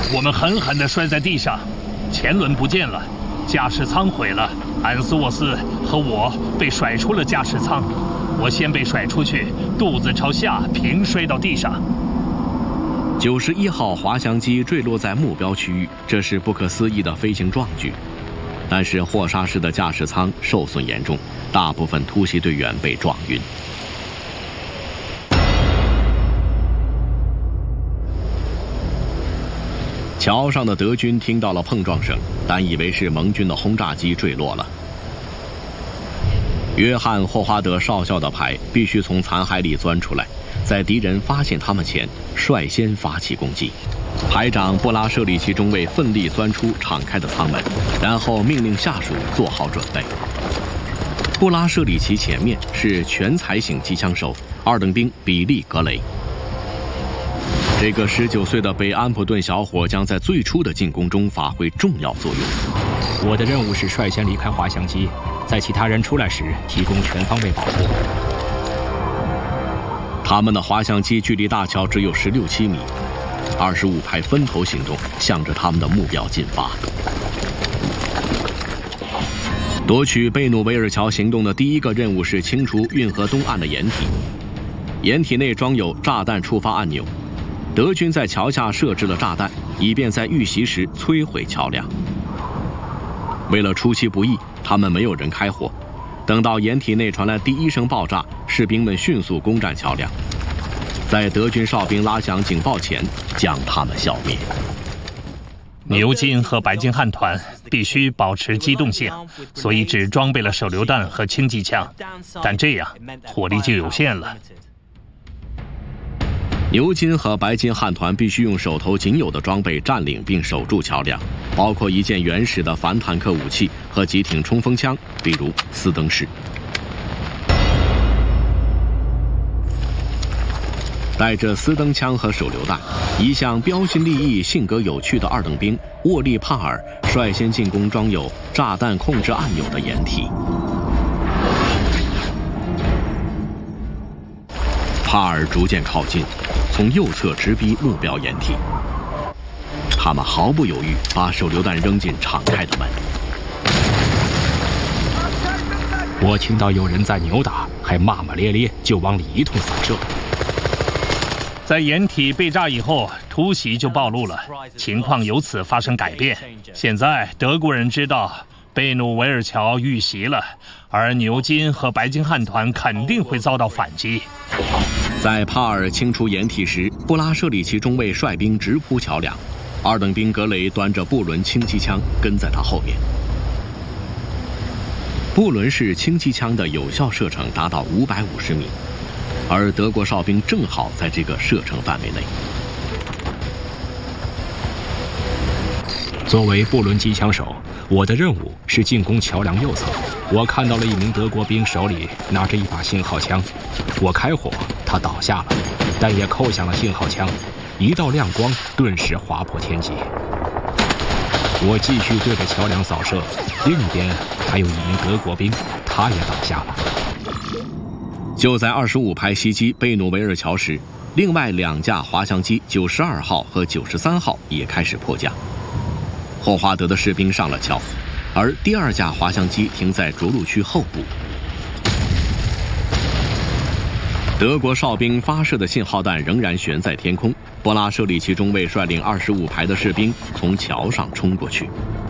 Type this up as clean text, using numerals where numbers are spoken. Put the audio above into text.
我们狠狠地摔在地上，前轮不见了，驾驶舱毁了。安斯沃斯和我被甩出了驾驶舱，我先被甩出去，肚子朝下平摔到地上。 91号滑翔机坠落在目标区域，这是不可思议的飞行壮举。但是霍沙式的驾驶舱受损严重，大部分突袭队员被撞晕。桥上的德军听到了碰撞声，但以为是盟军的轰炸机坠落了。约翰·霍华德少校的排必须从残骸里钻出来，在敌人发现他们前率先发起攻击。排长布拉舍里奇中尉奋力钻出敞开的舱门，然后命令下属做好准备。布拉舍里奇前面是全才型机枪手二等兵比利·格雷。这个19岁的北安普顿小伙将在最初的进攻中发挥重要作用。 我的任务是率先离开滑翔机，在其他人出来时提供全方位保护。 他们的滑翔机距离大桥只有16、7米，25排分头行动，向着他们的目标进发。夺取贝努维尔桥行动的第一个任务是清除运河东岸的掩体，掩体内装有炸弹触发按钮。德军在桥下设置了炸弹，以便在遇袭时摧毁桥梁。为了出其不意，他们没有人开火。等到掩体内传来第一声爆炸，士兵们迅速攻占桥梁，在德军哨兵拉响警报前将他们消灭。 牛津和白金汉团必须保持机动性，所以只装备了手榴弹和轻机枪，但这样火力就有限了。 牛津和白金汉团必须用手头仅有的装备占领并守住桥梁，包括一件原始的反坦克武器和几挺冲锋枪，比如斯登式。带着斯登枪和手榴弹，一向标新立异、性格有趣的二等兵沃利·帕尔率先进攻装有炸弹控制按钮的掩体。帕尔逐渐靠近，从右侧直逼目标掩体。他们毫不犹豫把手榴弹扔进敞开的门。 我听到有人在扭打，还骂骂咧咧，就往里一通扫射。 在掩体被炸以后，突袭就暴露了，情况由此发生改变。现在德国人知道贝努维尔桥遇袭了，而牛津和白金汉团肯定会遭到反击。 在帕尔清除掩体时，布拉舍里奇中尉率兵直扑桥梁，二等兵格雷端着布伦轻机枪跟在他后面。布伦式轻机枪的有效射程达到550米，而德国哨兵正好在这个射程范围内。 作为布伦机枪手，我的任务是进攻桥梁右侧。我看到了一名德国兵手里拿着一把信号枪，我开火，他倒下了，但也扣响了信号枪，一道亮光顿时划破天际。我继续对着桥梁扫射，另一边还有一名德国兵，他也倒下了。 就在25排袭击贝努维尔桥时，另外2架滑翔机92号和93号也开始迫降。霍华德的士兵上了桥，而第2架滑翔机停在着陆区后部。德国哨兵发射的信号弹仍然悬在天空，波拉舍里奇中尉率领25排的士兵从桥上冲过去。